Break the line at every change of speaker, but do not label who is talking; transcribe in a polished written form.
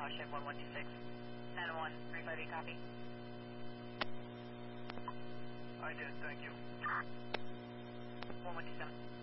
ship 1126. 901-358, copy.
I did, thank you.
1127.